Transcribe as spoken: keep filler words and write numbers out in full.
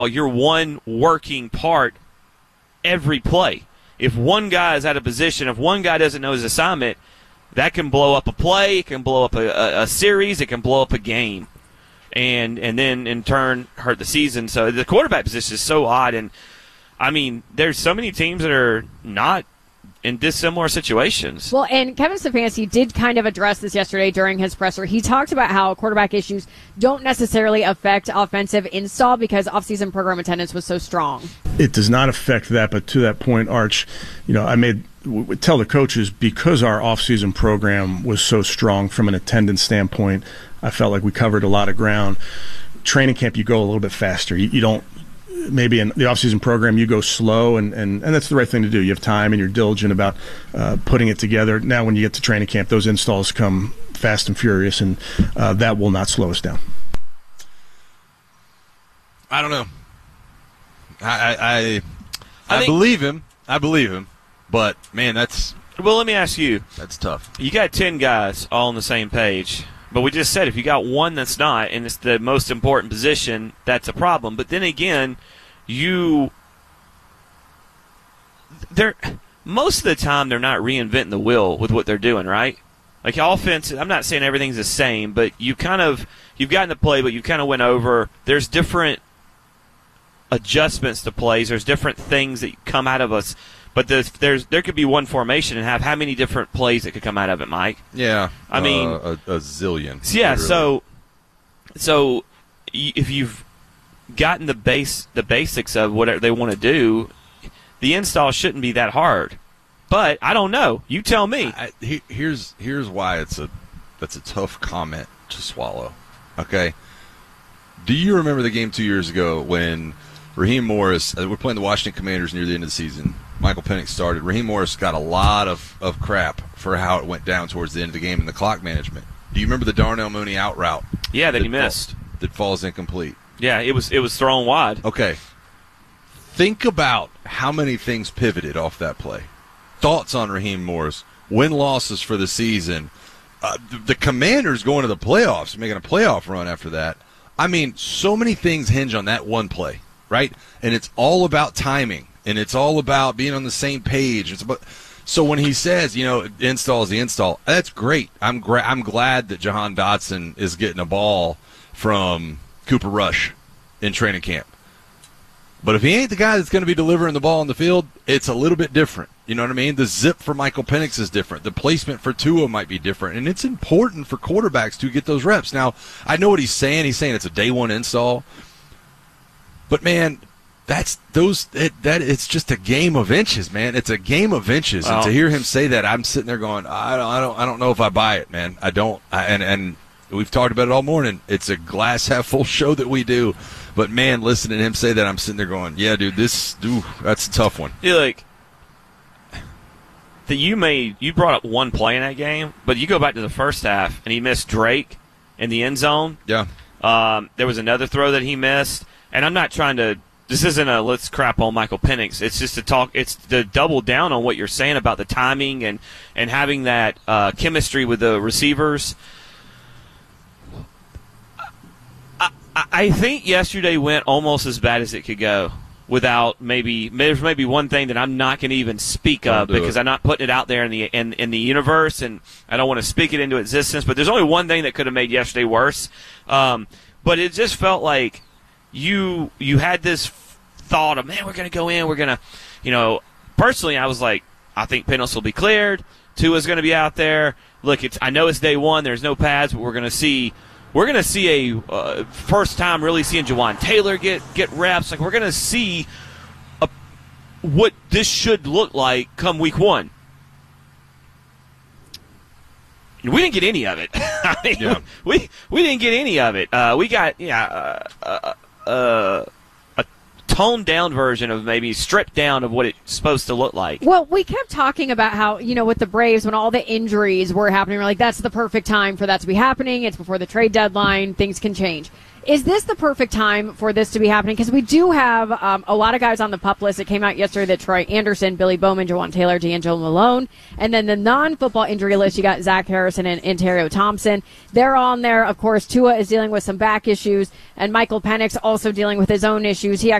your one working part every play. If one guy is out of position, if one guy doesn't know his assignment, that can blow up a play, it can blow up a, a, a series, it can blow up a game, and and then in turn hurt the season. So the quarterback position is so odd, and I mean, there's so many teams that are not in dissimilar situations. Well, and Kevin Stefanski did kind of address this yesterday during his presser. He talked about how quarterback issues don't necessarily affect offensive install because offseason program attendance was so strong. It does not affect that, but to that point, Arch, you know, I made w- tell the coaches because our offseason program was so strong from an attendance standpoint, I felt like we covered a lot of ground. Training camp, you go a little bit faster. You, you don't. Maybe in the offseason program you go slow, and, and, and that's the right thing to do. You have time and you're diligent about uh, putting it together. Now when you get to training camp, those installs come fast and furious, and uh, that will not slow us down. I don't know. I I, I, I I think, believe him. I believe him. But, man, that's well, let me ask you. That's tough. You got ten guys all on the same page. But we just said if you got one that's not, and it's the most important position, that's a problem. But then again, you they're most of the time they're not reinventing the wheel with what they're doing, right? Like offense, I'm not saying everything's the same, but you kind of you've gotten to play, but you kind of went over. There's different adjustments to plays. There's different things that come out of us. But there's, there's there could be one formation and have how many different plays that could come out of it, Mike? Yeah, I mean uh, a, a zillion. Yeah, literally. so so if you've gotten the base the basics of whatever they want to do, the install shouldn't be that hard. But I don't know. You tell me. I, he, here's here's why it's a that's a tough comment to swallow. Okay. Do you remember the game two years ago when Raheem Morris? Uh, we're playing the Washington Commanders near the end of the season. Michael Penix started. Raheem Morris got a lot of, of crap for how it went down towards the end of the game in the clock management. Do you remember the Darnell Mooney out route? Yeah, that, that he fall, missed. That falls incomplete. Yeah, it was it was thrown wide. Okay. Think about how many things pivoted off that play. Thoughts on Raheem Morris? Win-losses for the season. Uh, the, the Commanders going to the playoffs, making a playoff run after that. I mean, so many things hinge on that one play, right? And it's all about timing. And it's all about being on the same page. It's about, so when he says, you know, install is the install, that's great. I'm gra- I'm glad that Jahan Dotson is getting a ball from Cooper Rush in training camp. But if he ain't the guy that's going to be delivering the ball on the field, it's a little bit different. You know what I mean? The zip for Michael Penix is different. The placement for Tua might be different. And it's important for quarterbacks to get those reps. Now, I know what he's saying. He's saying it's a day one install. But, man, That's those. It, that it's just a game of inches, man. It's a game of inches, Well, and to hear him say that, I'm sitting there going, I don't, I don't, I don't know if I buy it, man. I don't. I, and and we've talked about it all morning. It's a glass half full show that we do, but man, listening to him say that, I'm sitting there going, yeah, dude, this, ooh, that's a tough one. You're like that. You made you brought up one play in that game, but you go back to the first half, and he missed Drake in the end zone. Yeah. Um, there was another throw that he missed, and I'm not trying to. This isn't a let's crap on Michael Penix. It's just to talk. It's to double down on what you're saying about the timing and, and having that uh, chemistry with the receivers. I, I, I think yesterday went almost as bad as it could go without maybe there's maybe one thing that I'm not going to even speak Don't of because it. I'm not putting it out there in the in, in the universe and I don't want to speak it into existence. But there's only one thing that could have made yesterday worse. Um, but it just felt like you you had this thought of, man, we're going to go in, we're going to, you know, personally I was like, I think Penix will be cleared, Tua's going to be out there. Look, it's I know it's day one, there's no pads, but we're going to see we're going to see a uh, first time really seeing Jawan Taylor get get reps. Like we're going to see a, what this should look like come week one. We didn't get any of it. I mean, Yeah. we we didn't get any of it. Uh, we got yeah uh, uh, uh, a toned down version of maybe stripped down of what it's supposed to look like. Well, we kept talking about how, you know, with the Braves, when all the injuries were happening, we're like, that's the perfect time for that to be happening. It's before the trade deadline. Things can change. Is this the perfect time for this to be happening? Because we do have um, a lot of guys on the PUP list. It came out yesterday that Troy Anderson, Billy Bowman, Jawan Taylor, D'Angelo Malone. And then the non-football injury list, you got Zach Harrison and Ontario Thompson. They're on there. Of course, Tua is dealing with some back issues, and Michael Penix also dealing with his own issues. He actually